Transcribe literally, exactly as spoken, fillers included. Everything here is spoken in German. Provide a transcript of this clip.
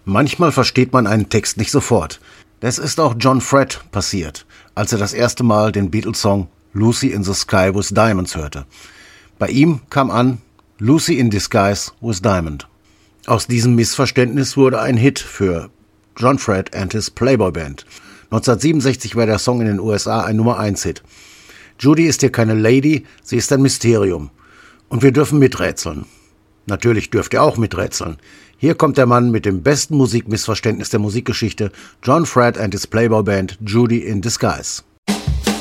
Manchmal versteht man einen Text nicht sofort. Das ist auch John Fred passiert, als er das erste Mal den Beatles-Song Lucy in the Sky with Diamonds hörte. Bei ihm kam an Lucy in Disguise with Diamond. Aus diesem Missverständnis wurde ein Hit für John Fred and his Playboy Band. neunzehnhundertsiebenundsechzig war der Song in den U S A ein Nummer eins Hit. Judy ist hier keine Lady, sie ist ein Mysterium. Und wir dürfen miträtseln. Natürlich dürft ihr auch miträtseln. Hier kommt der Mann mit dem besten Musikmissverständnis der Musikgeschichte, John Fred and his Playboy Band, Judy in Disguise.